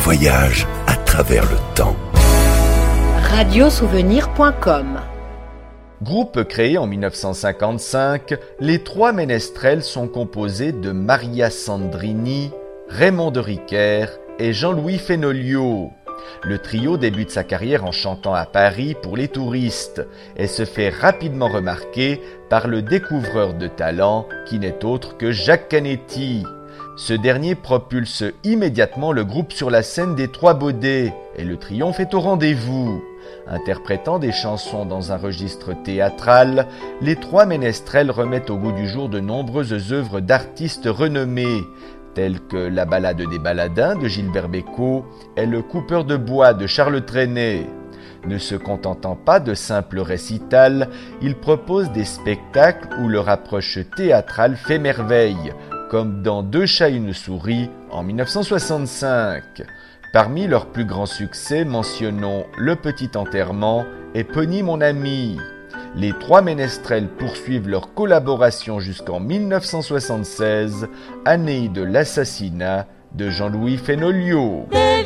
voyage à travers le temps. Radiosouvenir.com. Groupe créé en 1955, les Trois Ménestrels sont composés de Maria Sandrini, Raymond de Riquer et Jean-Louis Fenolio. Le trio débute sa carrière en chantant à Paris pour les touristes et se fait rapidement remarquer par le découvreur de talent qui n'est autre que Jacques Canetti. Ce dernier propulse immédiatement le groupe sur la scène des Trois Baudets et le triomphe est au rendez-vous. Interprétant des chansons dans un registre théâtral, les Trois Ménestrels remettent au goût du jour de nombreuses œuvres d'artistes renommés, telles que La Ballade des Baladins de Gilbert Bécaud et Le Coupeur de bois de Charles Trenet. Ne se contentant pas de simples récitals, ils proposent des spectacles où leur approche théâtrale fait merveille, comme dans Deux chats une souris en 1965. Parmi leurs plus grands succès, mentionnons Le Petit Enterrement et Pony mon ami. Les Trois Ménestrels poursuivent leur collaboration jusqu'en 1976, année de l'assassinat de Jean-Louis Fenolio.